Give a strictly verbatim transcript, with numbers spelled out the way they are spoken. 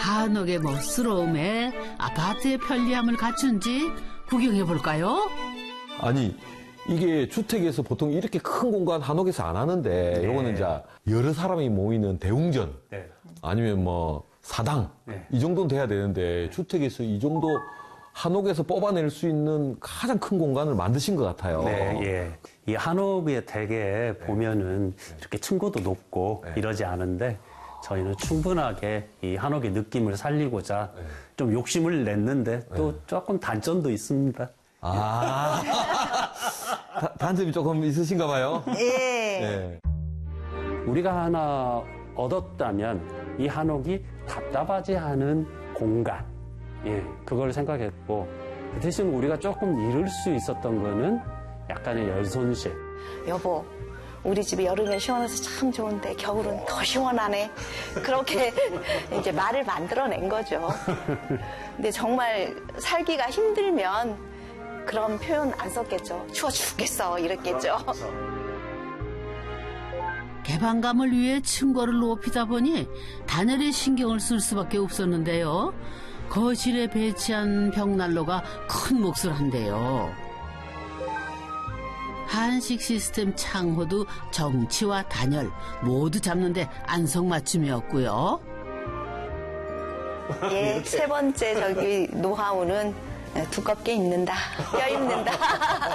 한옥의 멋스러움에 아파트의 편리함을 갖춘지 구경해볼까요? 아니, 이게 주택에서 보통 이렇게 큰 공간 한옥에서 안 하는데, 네. 요거는 이제 여러 사람이 모이는 대웅전, 네. 아니면 뭐 사당, 네. 이 정도는 돼야 되는데, 주택에서 이 정도 한옥에서 뽑아낼 수 있는 가장 큰 공간을 만드신 것 같아요. 네, 예. 이 한옥에 대개 보면은 이렇게 층고도 높고 네. 이러지 않은데, 저희는 충분하게 이 한옥의 느낌을 살리고자 네. 좀 욕심을 냈는데 또 네. 조금 단점도 있습니다. 아, 다, 단점이 조금 있으신가 봐요? 예. 네. 우리가 하나 얻었다면 이 한옥이 답답하지 않은 공간, 예, 그걸 생각했고, 대신 우리가 조금 잃을 수 있었던 거는 약간의 열손실. 여보, 우리 집이 여름에 시원해서 참 좋은데 겨울은 더 시원하네. 그렇게 이제 말을 만들어낸 거죠. 근데 정말 살기가 힘들면 그런 표현 안 썼겠죠. 추워 죽겠어 이랬겠죠. 개방감을 위해 층고를 높이다 보니 단열에 신경을 쓸 수밖에 없었는데요. 거실에 배치한 벽난로가 큰 몫을 한대요. 한식 시스템 창호도 정치와 단열 모두 잡는데 안성맞춤이었고요. 예, 세 번째 저기 노하우는 두껍게 입는다, 껴입는다.